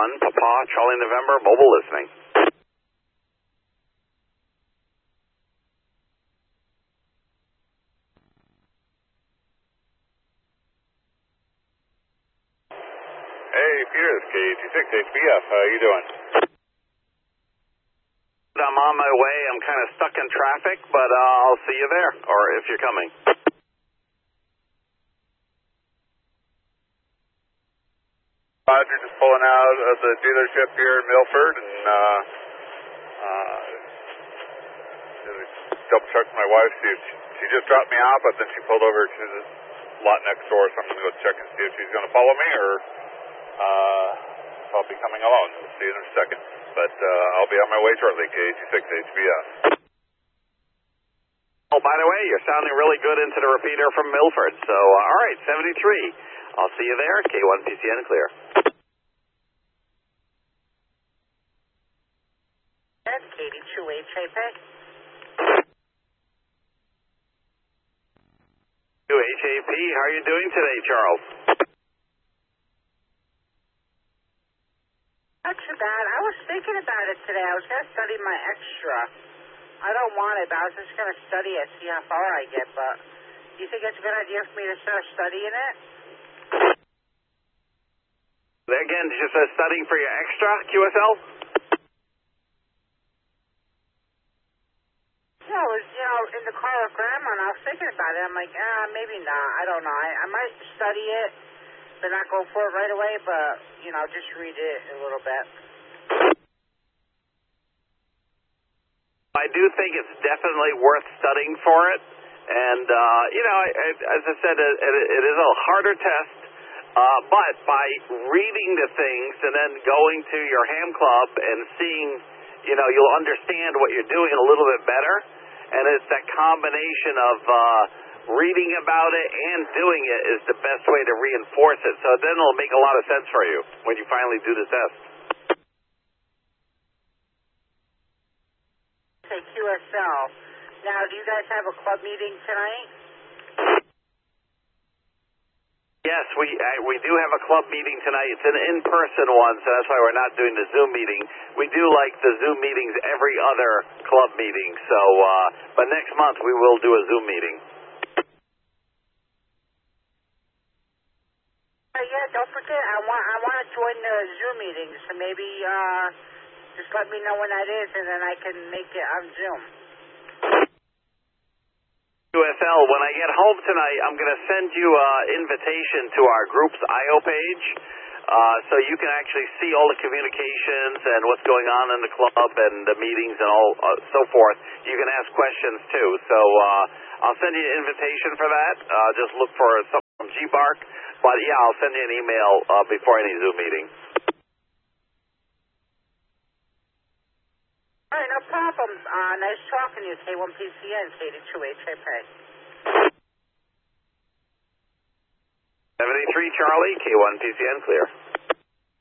Papa, Charlie November, mobile listening. Hey, Peter, it's KG6HBF. How you doing? I'm on my way. I'm kind of stuck in traffic, but I'll see you there, or if you're coming. Roger, just pulling out of the dealership here in Milford, and double checked my wife. She just dropped me off, but then she pulled over to the lot next door, so I'm going to go check and see if she's going to follow me, or if I'll be coming alone. We'll see you in a second. But I'll be on my way shortly, KG6HBF. Oh, by the way, you're sounding really good into the repeater from Milford. So, all right, 73. I'll see you there. K1PCN clear. And KD2HAP. 2HAP, how are you doing today, Charles? Not too bad. I was thinking about it today. I was going to study my extra. I don't want it, but I was just going to study it, see how far I get. But do you think it's a good idea for me to start studying it? Again, just studying for your extra, QSL? Yeah, I was, in the car with Grandma, and I was thinking about it. I'm like, maybe not. I don't know. I might study it, but not go for it right away, but, just read it a little bit. I do think it's definitely worth studying for it. And, as I said, it is a harder test. But by reading the things and then going to your ham club and seeing, you'll understand what you're doing a little bit better. And it's that combination of reading about it and doing it is the best way to reinforce it. So then it'll make a lot of sense for you when you finally do the test. Okay, QSL. Now, do you guys have a club meeting tonight? Yes, we do have a club meeting tonight. It's an in-person one, so that's why we're not doing the Zoom meeting. We do like the Zoom meetings every other club meeting. So, but next month we will do a Zoom meeting. Yeah, don't forget, I want to join the Zoom meeting, so maybe just let me know when that is, and then I can make it on Zoom. QSL, when I get home tonight, I'm going to send you an invitation to our group's IO page, so you can actually see all the communications and what's going on in the club and the meetings and all so forth. You can ask questions too. So I'll send you an invitation for that. Just look for something from GBark. But yeah, I'll send you an email before any Zoom meeting. All right, no problem. Nice talking to you, K1PCN, KD2HAP. 73 Charlie, K1PCN clear.